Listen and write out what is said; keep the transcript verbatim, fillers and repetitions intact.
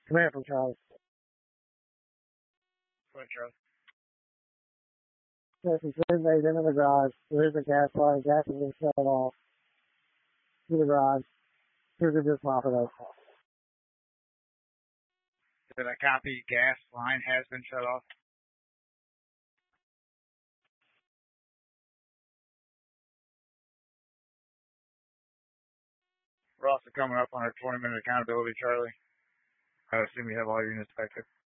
Command from Charlie. Go ahead, Charlie. There's some inmates in the garage. There's a gas line. Gas has been shut off to the garage. Here's a just mop it up. Did I copy? Gas line has been shut off. We're also coming up on our twenty minute accountability, Charlie. I assume you have all your units back there.